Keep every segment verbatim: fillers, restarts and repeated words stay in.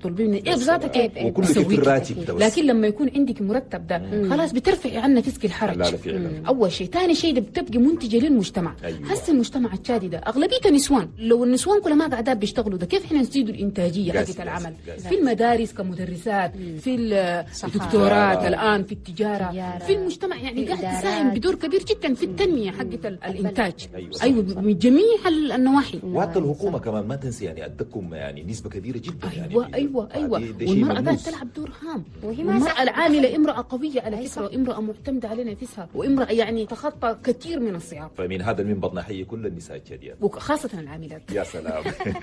طالبين منك إيه بذاتك إيه وكله في الراتب. لكن لما يكون عندك مرتب ده مم. خلاص بترفعي عنا فسق الحرج. لا لا فعلا. أول شيء. ثاني شيء ده بتبقي منتجة للمجتمع. أيوة. هسه المجتمع التشادي ده أغلبيته نسوان، لو النسوان كلها ما قاعدات بيشتغلوا ده كيف إحنا نزيدوا الإنتاجية حقت العمل جاز. في المدارس كمدرسات، في الدكتورات الآن، في التجارة، تجارة. في المجتمع يعني قاعد تساهم بدور كبير جدا في التنمية حقت الإنتاج. أيوة, أيوة من جميع النواحي. وحتى الحكومة كمان ما تنسي يعني أدكم يعني نسبة كبيرة جدا. أيوة يعني أيوة أيوة والمرأة ذات تلعب دور هام. والمرأة العاملة امرأة قوية على فكرة، وامرأة معتمدة على نفسها، وامرأة يعني تخطى كثير من الصعاب. فمن هذا المنبر نحيي كل النساء الشاديات وخاصة العاملات. يا سلام.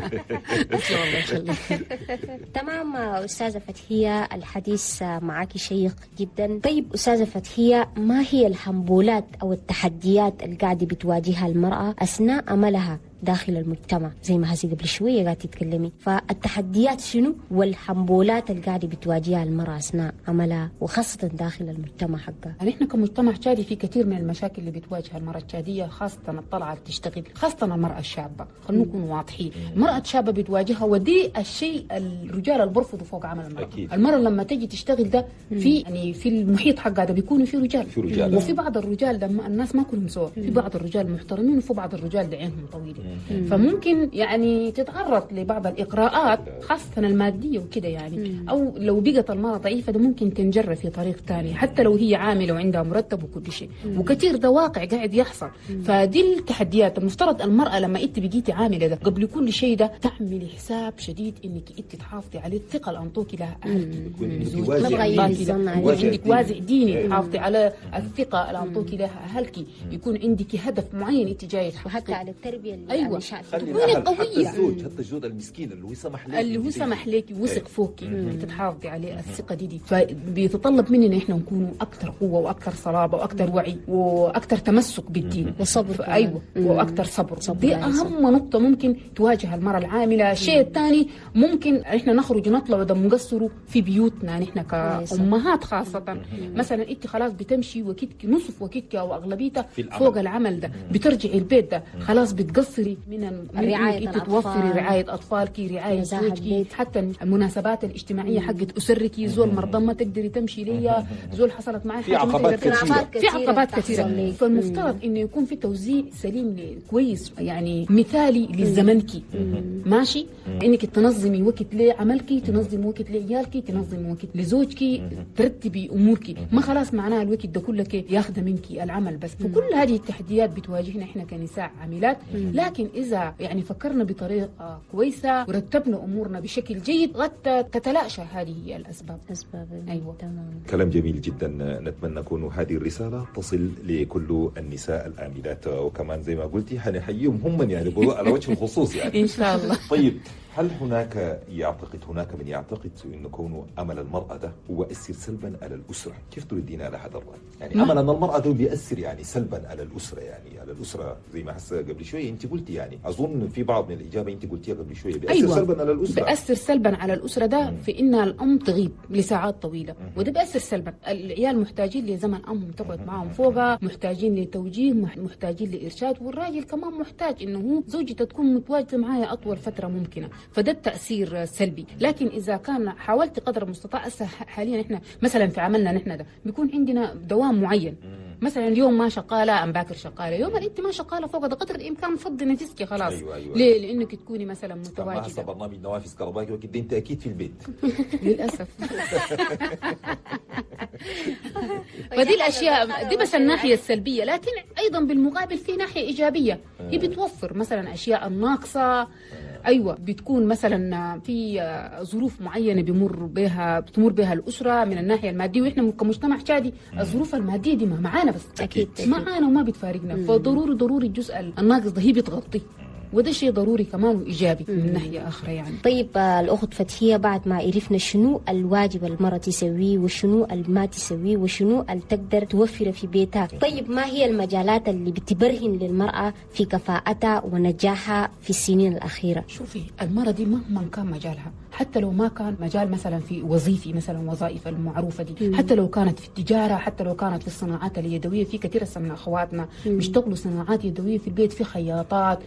تمام أستاذة فتحية، الحديث معك شيق جدا. طيب أستاذة فتحية، ما هي الحنبولات أو التحديات اللي قاعدة بتواجهها المرأة أثناء عملها داخل المجتمع؟ زي ما هسي قبل شوية قاعدة تتكلمي، فالتحديات شنو والحنبولات اللي قاعدة بتواجهها المرأة أثناء عملها وخاصة داخل المجتمع حقها؟ يعني إحنا كمجتمع تشادي في كثير من المشاكل اللي بتواجهها المرأة التشادية، خاصة الطلعة تشتغل، خاصة المرأة الشابة. خلينا نكون واضحين، المرأة الشابة بتواجهها، ودي الشيء الرجال اللي برفضوا فوق عمل المرأة. أكيد. المرأة لما تجي تشتغل ده في يعني في المحيط حقها ده بيكونوا في رجال، في رجال وفي بعض الرجال ده الناس ما كلهم سوا، في بعض الرجال محترمين وفي بعض الرجال ده عينهم طويلة، فممكن يعني تتعرض لبعض الإقراءات خاصة المادية وكده يعني. أو لو بقت المرأة ضعيفة ده ممكن تنجر في طريق ثاني حتى لو هي عاملة وعندها مرتب وكل شيء، وكثير ده واقع قاعد يحصل. فدي التحديات. المفترض المرأة لما أنت بقيتي عاملة ده قبل كل شيء ده تعملي حساب شديد إنك أنت تحافظي على الثقة اللي أنطوكي لها أهلك، عندك وازع ديني تحافظي على الثقة اللي أنطوكي لها أهلك، يكون عندك هدف معين أنت جاي تحققه، وحتى على التربية اللي أيوة. تكوني قوية. حتى الزوج، حتى الزوج المسكين اللي هو سمح لك اللي هو سمح لك وثق فوقي انك تحافظي عليه، الثقة دي دي فبيتطلب مننا احنا نكون أكثر قوة وأكثر صلابة وأكثر وعي وأكثر تمسك بالدين وصبر. أيوة وأكثر صبر. صبر دي أهم نقطة ممكن تواجه المرأة العاملة. الشيء الثاني ممكن احنا نخرج ونطلع ده مقصروا في بيوتنا نحن كأمهات خاصة. مثلا انت خلاص بتمشي وكتك نصف وكتك او اغلبيتها فوق العمل ده، بترجعي البيت ده خلاص بتقصري من رعاية انت توفري رعاية اطفالك، رعاية زوجك، حتى المناسبات الاجتماعية حقت اسرك. زول مرضى ما تقدري تمشي ليا، زول حصلت معي في عقبات كثيرة، في عقبات كثيرة. فالمفترض انه يكون في توزيع سليم كويس يعني مثالي لزمنك ماشي، انك تنظمي وقت لعملك، تنظمي وقت لعيالك، تنظمي وقت لزوجك، ترتبي امورك. ما خلاص معناها الوقت ده كله ياخذ منك العمل بس. فكل هذه التحديات بتواجهنا احنا كنساء عاملات، لكن اذا يعني فكرنا بطريقه كويسه ورتبنا امورنا بشكل جيد قد تتلاشى هذه الاسباب. اسباب ايوه تمام. كلام جميل جدا. نتمنى تكون هذه الرساله تصل لكل النساء العاملات، وكمان زي ما قلتي حنحييهم هم يعني على وجه الخصوص يعني ان شاء الله. طيب، هل هناك يعتقد هناك من يعتقد أن كون عمل المرأة ده هو يؤثر سلبا على الأسرة؟ كيف تردين على هذا الرأي؟ يعني عمل أن المرأة ده بيأثر يعني سلبا على الأسرة، يعني على الأسرة زي ما هسه قبل شوية أنت قلتي، يعني أظن في بعض من الإجابة أنت قلتيها قبل شوية بيأثر أيوة. سلبا على الأسرة. بيأثر سلبا على الأسرة ده في إن الأم تغيب لساعات طويلة، وده بيأثر سلبا. العيال محتاجين لزمن أمهم تقعد معهم فوقها، محتاجين لتوجيه، محتاجين لإرشاد، والراجل كمان محتاج إنه هو زوجته تكون متواجدة معايا أطول فترة ممكنة. فده التأثير سلبي. لكن إذا كان حاولت قدر المستطاع، حاليا إحنا مثلا في عملنا نحن ده بيكون عندنا دوام معين، مثلا اليوم ما شغالة أم باكر شغالة، يوم أنت ما شغالة فوق ده قدر الإمكان فضي نفسك خلاص. أيوة أيوة. ليه؟ لأنك تكوني مثلا متواجدة. هسه برنامج نوافذ كهربائي وكده أنت أكيد في البيت. للأسف. فدي الأشياء دي بس الناحية السلبية، لكن أيضا بالمقابل في ناحية إيجابية، هي بتوفر مثلا أشياء الناقصة. أيوة بتكون مثلا في ظروف معينة بمر بها بتمر بها الأسرة من الناحية المادية، وإحنا كمجتمع شادي الظروف المادية دي ما معانا بس أكيد معانا وما بتفارقنا، فضروري ضروري الجزء الناقص ده هي بتغطيه، وده شيء ضروري كمان وإيجابي من ناحية أخرى يعني. طيب الأخت فتحية، بعد ما عرفنا شنو الواجب المرأة تسويه وشنو ما تسويه وشنو اللي تقدر توفره في بيتها، طيب ما هي المجالات اللي بتبرهن للمرأة في كفاءتها ونجاحها في السنين الأخيرة؟ شوفي المرأة دي مهما كان مجالها، حتى لو ما كان مجال مثلا في وظيفي مثلا وظائف المعروفة دي، حتى لو كانت في التجارة، حتى لو كانت في الصناعات اليدوية، في كثير من أخواتنا بيشتغلوا صناعات يدوية في البيت، في خياطات، في أي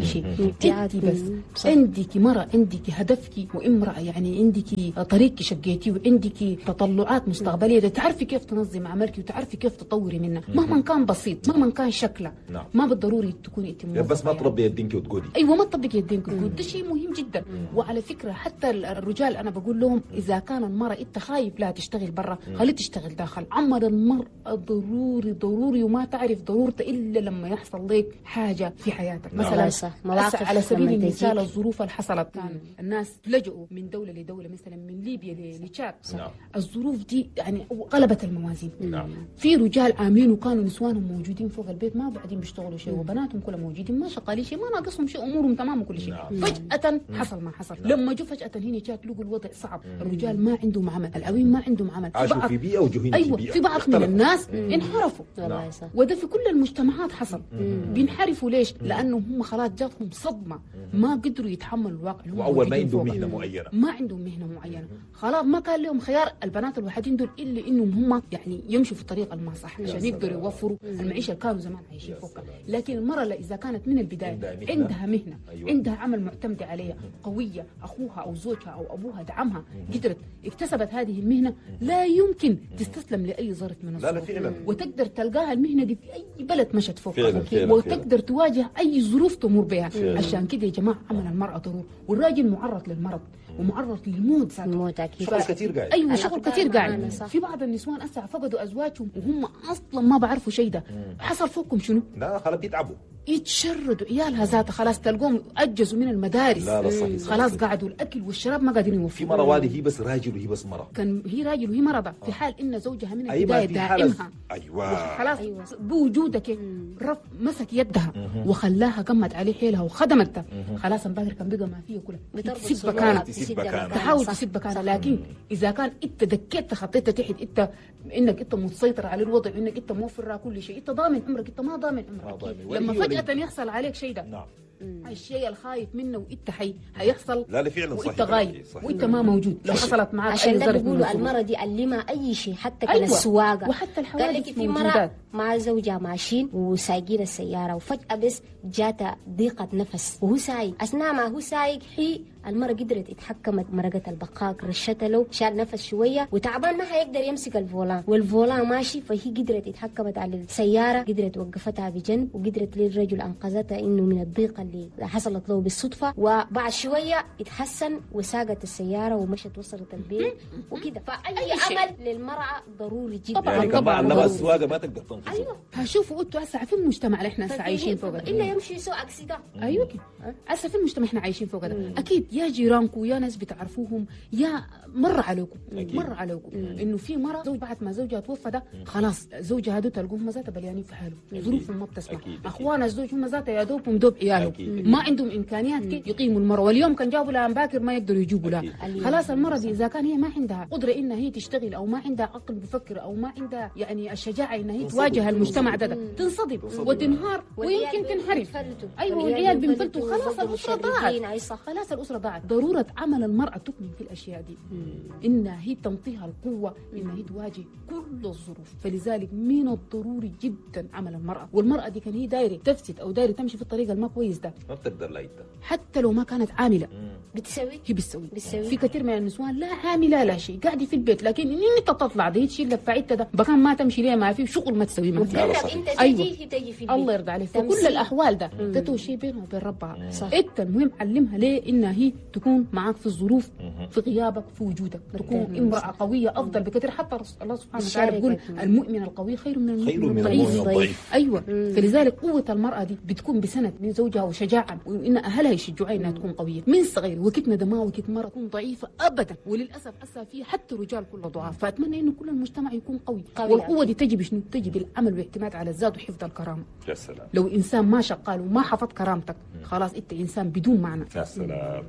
شيء. انت بس عندك مرة، عندك هدفك وامرأة، يعني عندك طريقك شقيتي وعندك تطلعات مستقبلية، تعرفي كيف تنظم عملك وتعرفي كيف تطوري منها مهما كان بسيط، مهما كان شكله. نعم. ما بالضروري تكوني انت موظفة، بس ما يعني. تربي يدينك وتقولي. ايوه، ما تطبقي يدينك وتقولي، ده شيء مهم جدا. وعلى فكرة حتى الرجال انا بقول لهم اذا كان المرأة انت خايف لا تشتغل برا، خلي تشتغل داخل. عمل المرأة ضروري ضروري، وما تعرف ضرورته الا لما يحصل لك حاجة في حياتك. مثلا على سبيل المثال الظروف اللي حصلت، كان الناس لجؤوا من دولة لدولة، مثلا من ليبيا لتشاد. الظروف دي يعني قلبت الموازين. نعم. في رجال عاملين وكانوا نسوانهم موجودين فوق البيت ما قاعدين بيشتغلوا شيء، وبناتهم كلهم موجودين ما شغالين شيء، ما ناقصهم شيء، امورهم تمام وكل شيء. نعم. فجأة حصل ما حصل. نعم. لما جو فجأة هنا جات لقوا الوضع صعب. الرجال ما عندهم عمل، العوين ما عندهم عمل، عاشوا في بيئة وجوهين أيوة في بيئة. في بعض من الناس مم. انحرفوا. نعم. وده في كل المجتمعات حصل. مم. بينحرفوا ليش؟ لأنه هم خلاص جاتهم صدمة، ما قدروا يتحملوا الواقع. وأول ما عندهم مهنة معينة، ما عندهم مهنة معينة، خلاص ما كان لهم خيار البنات الوحيدين دول إلا إنهم هم يعني يمشوا في الطريق الما صح عشان يقدروا يوفروا المعيشة اللي كانوا زمان عايشين فوقها. لكن المرأة إذا كانت من البداية عندها مهنة، أيوة. عندها عمل معتمد عليها، قوية، أخوها أو زوجها أو أبوها دعمها، قدرت اكتسبت هذه المهنة، لا يمكن تستسلم لأي ظرف من الظروف، وتقدر تلقاها المهنة دي في أي بلد مشت فوقها، وتقدر تواجه أي ظروف تمر بها. عشان كده يا جماعة عمل المرأة ضروري، والراجل معرض للمرض ومعرض للموت ذاته. الموت اكيد. شغل كثير قاعد. ايوه شغل كثير قاعد. في بعض النسوان اسا فقدوا ازواجهم وهم اصلا ما بعرفوا شيء. ده حصل فوقهم شنو؟ لا خلاص بيتعبوا، يتشردوا عيالها ذاتها، خلاص تلقوهم اجزوا من المدارس. لا لا صحيح. خلاص قعدوا الاكل والشراب ما قادرين يوفروا. في مرة والي هي بس راجل وهي بس مرة، كان هي راجل وهي مرضى في حال ان زوجها من البدايه أيوة دائمها. ايوه خلاص أيوة. بوجودك رف مسك يدها وخلاها قمت عليه حيلها وخدمتها، خلاص الباقر كان بقى ما فيه كلها تسب مكانها، تحاول تسب مكانها. لكن اذا كان انت دكيت خطيتها تحت انت انك انت مسيطر على الوضع وانك انت موفر كل شيء، انت ضامن عمرك، انت ما ضامن عمرك. لما فجأة يحصل عليك شيء ده، نعم. الشيء الخايف منه وانت حي هيحصل. لا لا فعلا صحيح، وانت غايب وانت ما موجود. لو حصلت معك عشان ده بيقولوا المرة دي علمها اي شيء، حتى كان أيوة. السواقه وحتى الحوادث في مرة مع زوجها ماشيين وسايقين السياره، وفجأة بس جاتها ضيقة نفس وهو سايق. اثناء ما هو سايق هي المرة قدرت اتحكمت، مرقت البقاق رشتها له، شال نفس شويه وتعبان ما حيقدر يمسك الفولان، والفولان ماشي، فهي قدرت اتحكمت على السياره، قدرت وقفتها بجنب، وقدرت للرجل انقذتها انه من الضيقه اللي حصلت له بالصدفه. وبعد شويه اتحسن وساقت السياره ومشت وصلت البيت وكده. فاي عمل للمراه ضروري جدا. طبعا يعني طبعا لما السواقه ما تقدر تنقذ. ايوه هشوفوا انتوا هسه في المجتمع اللي احنا هسه عايشين فوقه الا يمشي يسوق اكسيدنت. ايوه هسه في المجتمع احنا عايشين فوقه ده، اكيد يا جيرانكم يا ناس بتعرفوهم يا مر عليكم مر عليكم انه في مره زوج بعد ما زوجها توفى ده خلاص زوجها هذول تلقوهم ذاتها بليانين في حاله، ظروفهم ما بتسمح، اخوان الزوج هم ذاتها يا دوبهم دوب عيالهم ما عندهم امكانيات كيف يقيموا المراه، واليوم كان جابوا لها باكر ما يقدروا يجيبوا لها. خلاص المراه دي اذا كان هي ما عندها قدره انها هي تشتغل او ما عندها عقل بفكر او ما عندها يعني الشجاعه انها هي تواجه المجتمع ده, ده تنصدم وتنهار ويمكن تنحرف. ايوه والعيال بينفلتوا، خلاص الاسره ضاعت، خلاص الاسره ضاعت. ضروره عمل المراه تكمن في الاشياء دي، انها هي تنطيها القوه انها هي تواجه كل الظروف. فلذلك من الضروري جدا عمل المراه، والمراه دي كان هي دايره تفسد او دايره تمشي في الطريق الما كويس ده ما بتقدر لا حتى لو ما كانت عامله بتسوي هي بتسوي. بتسوي في كثير من النسوان لا عامله لا شيء قاعده في البيت، لكن ان انت تطلع دي تشيل لك فايدتها ده بكان ما تمشي ليه ما في شغل ما تسوي ما في. انت أيوة. تجي تجي في البيت الله يرضى عليك. في كل الاحوال ده تتو شيء بينها وبين ربها. انت المهم علمها ليه انها هي تكون معك في الظروف، في غيابك، في وجودك، تكون امراه قويه افضل بكثير. حتى الله سبحانه وتعالى يقول المؤمن القوي خير من المؤمن الضعيف. ايوه مم. فلذلك قوه المراه دي بتكون بسند من زوجها وشجاعه، وان اهلها يشجعوها انها تكون قويه من صغير. وكتنا ده ما وكت مره تكون ضعيفه ابدا، وللاسف هسه في حتى رجال كله ضعاف. فاتمنى انه كل المجتمع يكون قوي, قوي والقوه دي تجي بشنو؟ تجي بالعمل والاعتماد على الذات وحفظ الكرامه. يا سلام. لو انسان ما شغال وما حفظ كرامتك خلاص انت انسان بدون معنى. يا سلام.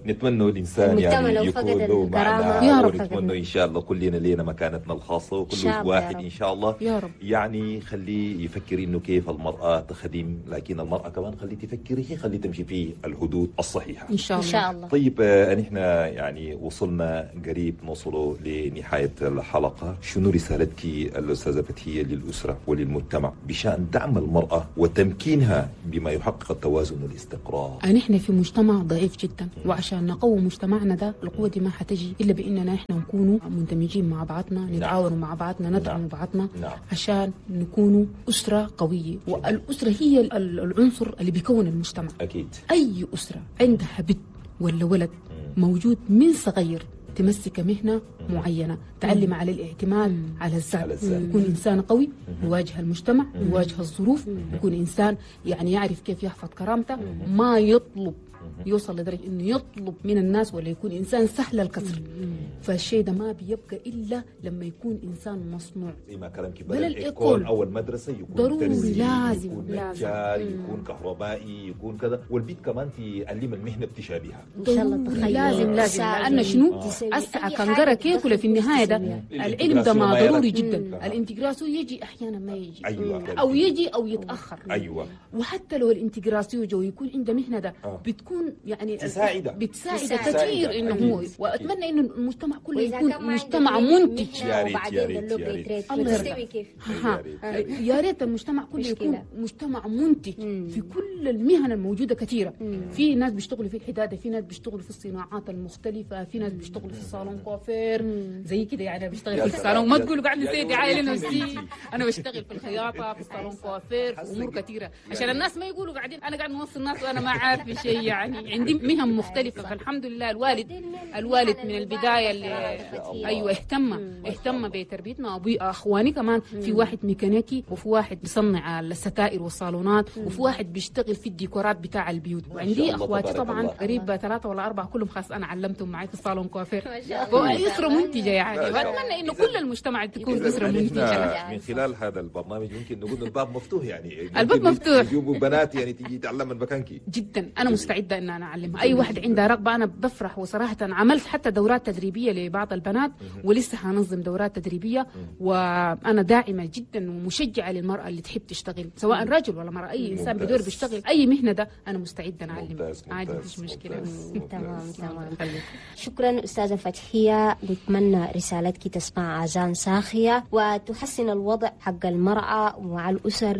نتمنى الانسان يعني يكون له معنى، يا رب، ونتمنى ان شاء الله كلنا لينا مكانتنا الخاصه، وكل واحد ان شاء الله يا رب يعني خليه يفكر انه كيف المراه تخدم، لكن المراه كمان خليه تفكر هي خليه تمشي في الحدود الصحيحه ان شاء الله. ان شاء الله. طيب آه، نحن يعني وصلنا قريب نوصلوا لنهايه الحلقه، شنو رسالتك الاستاذه فتحيه للاسره وللمجتمع بشان دعم المراه وتمكينها بما يحقق التوازن والاستقرار؟ نحن في مجتمع ضعيف جدا، وعشان نقوي مجتمعنا ده القوه دي ما حتجي الا باننا احنا نكونوا مندمجين مع بعضنا، نتعاونوا مع بعضنا، ندعم نعم. بعضنا نعم. عشان نكونوا اسره قويه، والاسره هي ال- العنصر اللي بيكون المجتمع. اكيد. اي اسره عندها بنت ولا ولد موجود من صغير تمسك مهنه معينه، تعلم على الاعتماد على الذات، يكون انسان قوي يواجه المجتمع، يواجه الظروف، يكون انسان يعني يعرف كيف يحفظ كرامته، ما يطلب يوصل لدرجه انه يطلب من الناس ولا يكون انسان سهل الكسر. فالشيء ده ما بيبقى الا لما يكون انسان مصنوع. زي ما كلامك بل بدل الإيكول. الايكول او المدرسه يكون ضروري، ترزي، لازم، يكون لازم. نجار، يكون كهربائي، يكون كذا، والبيت كمان تعلم المهنه بتشابهها. ان شاء الله تخيل لازم لازم لان شنو اسعى كنقرا كيف ولا في النهايه ده العلم ده ما ضروري جدا. الانتجراسيون يجي احيانا ما يجي، أيوة. او يجي او يتاخر. ايوه. وحتى لو الانتجراسيون جو يكون عنده مهنه ده آه. بتكون يعني تساعده بتساعد تساعد. كثير انه هو، أكيد. واتمنى انه المجتمع كله وإذا يكون كان ما مجتمع عنده منتج. مهنة يا ريت، وبعدين يا ريت، دلوب يا ريت. يتريد، الله تستوي يرضى. كيف؟ ها. يا ريت. يا ريت المجتمع كله مشكلة. يكون مجتمع منتج في كل المهن الموجوده كثيره. في ناس بيشتغلوا في الحداده، في ناس بيشتغلوا في الصناعات المختلفه، في ناس بيشتغلوا في الصالون كوافير زي كده يعني. انا بشتغل يا في سلام. الصالون، ما يا تقولوا قاعد سلام. نسيت يا عائله ولدي. نفسي. انا بشتغل في الخياطه، في الصالون كوافير، في امور كثيره عشان الناس ما يقولوا قاعدين انا قاعد نوصل الناس وانا ما عارف شيء يعني. عندي مهن مختلفه، فالحمد لله الوالد الوالد من البدايه اللي ايوه اهتم اهتم بتربيتنا. ابوي اخواني كمان في واحد ميكانيكي، وفي واحد بيصنع الستائر والصالونات، وفي واحد بيشتغل في الديكورات بتاع البيوت. وعندي اخواتي طبعا قريب ثلاثه ولا اربعه كلهم خاص انا علمتهم معي في الصالون كوافير. اسره منتجه يعني. واتمنى انه كل المجتمع تكون اسره منتجه. من خلال هذا البرنامج ممكن نقول الباب مفتوح يعني. الباب مفتوح. يجيبوا بنات يعني تيجي تعلم من مكانك. جدا انا مستعده ان انا اعلمها. اي واحد عندها رغبه انا بفرح. وصراحه عملت حتى دورات تدريبيه لبعض البنات، ولسه هنظم دورات تدريبيه. وانا داعمه جدا ومشجعه للمراه اللي تحب تشتغل، سواء رجل ولا مراه، اي انسان بدور بيشتغل اي مهنه ده انا مستعده نعلم عادي، مفيش مشكله. تمام تمام. شكرا استاذه فتحيه، نتمنى رسالتك تسمع اذان ساخيه وتحسن الوضع حق المراه مع الاسر،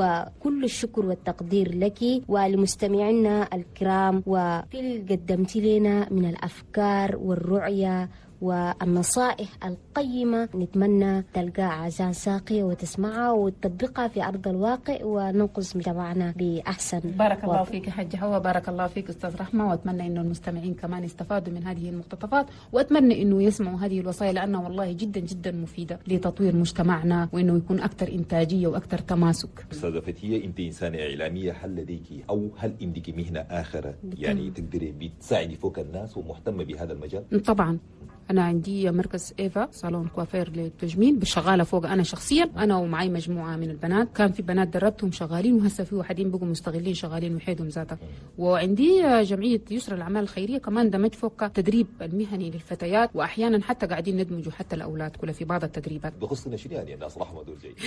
وكل الشكر والتقدير لك ولمستمعينا الكرام، وكل قدمت لنا من الافكار والرؤيه والنصائح القيمة. نتمنى تلقى أذان ساقية وتسمعها وتطبقها في أرض الواقع وننقذ مجتمعنا بأحسن. بارك الله فيك يا حاجة هوا، بارك الله فيك أستاذ رحمة. وأتمنى إنه المستمعين كمان يستفادوا من هذه المقتطفات، وأتمنى إنه يسمعوا هذه الوصايا لأنها والله جدا جدا مفيدة لتطوير مجتمعنا وإنه يكون أكثر إنتاجية وأكثر تماسك. أستاذة فتحية، أنت إنسانة إعلامية، هل لديك أو هل عندك مهنة آخرة يعني تقدري بتساعدي فوق الناس ومهتمة بهذا المجال؟ طبعا أنا عندي مركز إيفا صالون كوافير للتجميل، بشغالة فوق أنا شخصيا، أنا ومعي مجموعة من البنات. كان في بنات دربتهم شغالين، وهسه في واحدين بقوا مستغلين شغالين وحيدهم ذاتها. وعندي جمعية يسرى الأعمال الخيرية كمان دمج فوق تدريب المهني للفتيات، وأحيانا حتى قاعدين ندمجوا حتى الأولاد كلها في بعض التدريبات. بخصنا شنو يعني الناس رحمة دول جاي؟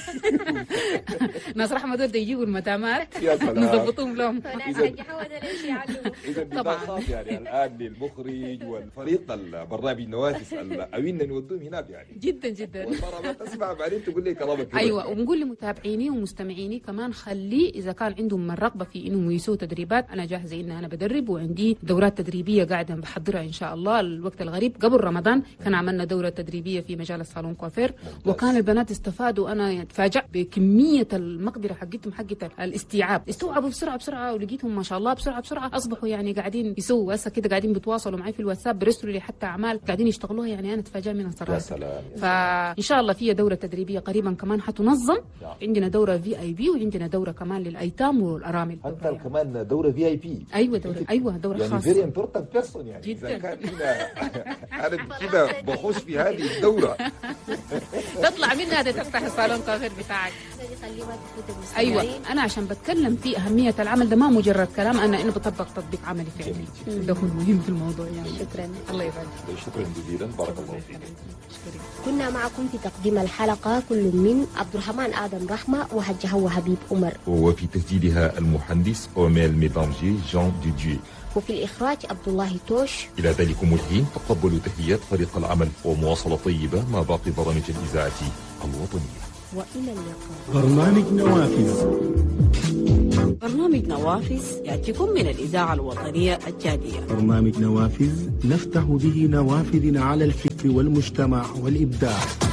ناس رحمة دول يجيبوا المدامات يا سلام. نظبطوهم لهم. إذا طبعا يعني الآن للمخرج والفريق البرنامج النوافذ أوينا نودوهم هناك يعني. جدا جدا. والمرة ما تسمع بعدين تقول لي كلامك. ايوه، ونقول لمتابعيني ومستمعيني كمان خلي اذا كان عندهم الرغبه في انهم يسووا تدريبات، انا جاهزه ان انا بدرب، وعندي دورات تدريبيه قاعده بحضرها ان شاء الله. الوقت الغريب قبل رمضان كان عملنا دوره تدريبيه في مجال الصالون كوافير، وكان البنات استفادوا. انا تفاجأت بكميه المقدره حقتهم حقت الاستيعاب، استوعبوا بسرعه بسرعه، ولقيتهم ما شاء الله بسرعه بسرعه اصبحوا يعني قاعدين يسووا هسه كده، قاعدين بيتواصلوا معي في الواتساب، بيرسلوا لي حتى اعمال قاعدين يشتغلوها. يعني انا اتفاجأ منها صراحه. يا سلام. فان شاء الله في دوره تدريبيه قريبا كمان حتنظم. عندنا دوره في اي بي، وعندنا دوره كمان للايتام والارامل. حتى يعني. كمان دوره في اي بي. ايوه دوره، ايوه دوره يعني خاصه. فيري امبورتنت بيرسون يعني. جدا. اذا كان كده انا كده بخش في هذه الدوره تطلع منها تفتح الصالون كافير بتاعك. اللي ما تفوت المستمعين. ايوه، انا عشان بتكلم في اهميه العمل ده ما مجرد كلام، انا انا بطبق تطبيق عملي فعلي. ده هو المهم في الموضوع يعني. شكرا. الله يبارك. شكرا جزيلا، بارك الله فيك. كنا معكم في تقديم الحلقه كل من عبد الرحمن ادم رحمه وحجها وحبيب عمر، وفي تسجيلها المهندس اوميل ميدانجي جان ديديو، وفي الإخراج عبد الله توش. إلى ذلكم الحين تقبلوا تحيات فريق العمل ومواصلة طيبة مع باقي برامج الإذاعة الوطنية. وإلى اللقاء. برنامج نوافذ. برنامج نوافذ يأتيكم من الإذاعة الوطنية الجادية. برنامج نوافذ نفتح به نوافذ على الفكر والمجتمع والإبداع.